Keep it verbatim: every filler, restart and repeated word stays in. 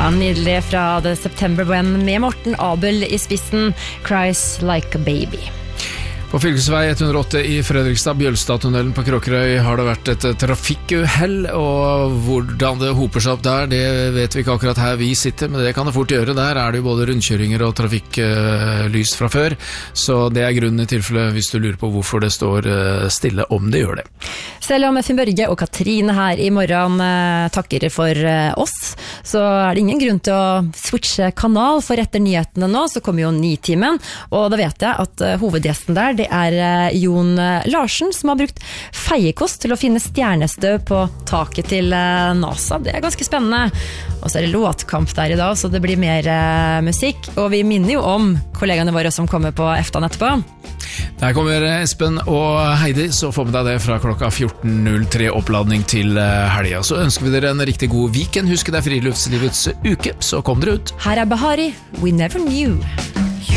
nydelig fra The September When med Morten Abel i spissen, Cries Like a Baby. På fylkesvei ett hundre og åtte i Fredrikstad, Bjølstad-tunnelen på Kråkerøy, har det vært et trafikkuhell, og hvordan det hoper seg opp der, det vet vi ikke akkurat her vi sitter, men det kan det fort gjøre. Der er det jo både rundkjøringer og trafikklys fra før, så det er grunnen i tilfelle hvis du lurer på hvorfor det står stille, om det gjør det. Selv om Finn Børge og Katrine her i morgen eh, takker for eh, oss, så er det ingen grunn til å switche kanal, for etter nyhetene nå så kommer jo Nitimen, og da vet jeg at eh, hovedgjesten der, det er eh, Jon Larsen, som har brukt feiekost til å finne stjernestøv på taket til eh, NASA. Det er ganske spennende. Og så er det låtkamp der i dag, så det blir mer eh, musikk, og vi minner jo om kollegene våre som kommer på eftan etterpå. Der kommer Espen og Heidi, så få med deg det fra klokka fjorten null tre, oppladning til helga. Så ønsker vi dere en riktig god weekend. Husk det er friluftslivets uke, så kom dere ut. Her er Bahari, We Never Knew.